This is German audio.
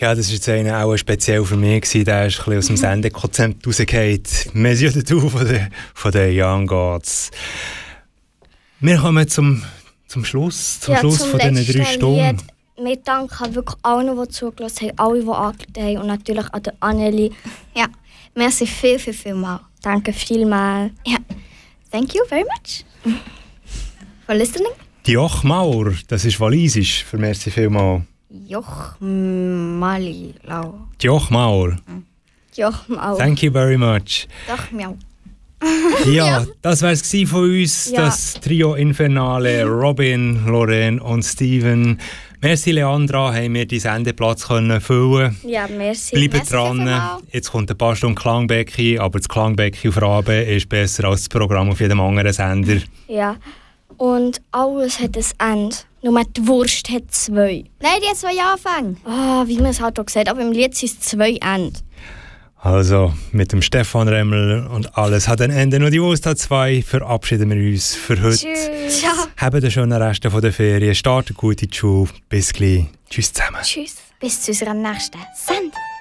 Ja, das war jetzt auch speziell für mich. Der ist ein bisschen aus dem Sendekonzept rausgefallen. Monsieur de Tout von den Young Gods. Wir kommen zum Schluss, Schluss von diesen 3 Stunden. Wir danken wirklich allen, die zugelassen haben, alle, die angeschaut haben und natürlich an der Anneli. Ja, merci viel mal. Danke vielmals. Ja, thank you very much for listening. Joch Mauer, das ist walisisch, für merci vielmal. Joch Malilau. Joch Mauer. Joch Mauer. Thank you very much. Doch, miau. Ja, das war es von uns, das Trio Infernale, Robin, Lorraine und Steven. Merci Leandra, haben wir den Sendeplatz können füllen. Ja, merci. Bleibt dran, jetzt kommt ein paar Stunden Klangbecki, aber das Klangbecki auf Rabe ist besser als das Programm auf jedem anderen Sender. Ja, und alles hat ein Ende. Nur die Wurst hat 2. Nein, die hat 2 Anfänge. Wie man es halt auch gesagt hat, aber im Lied sind es 2 Ende. Also, mit dem Stefan Remmel und alles hat ein Ende. Nur die Wurst hat 2. Verabschieden wir uns für heute. Tschüss. Ja. Habt den schönen Rest der Ferien. Startet gut in die Schule. Bis gleich. Tschüss zusammen. Tschüss. Bis zu unserer nächsten Sendung.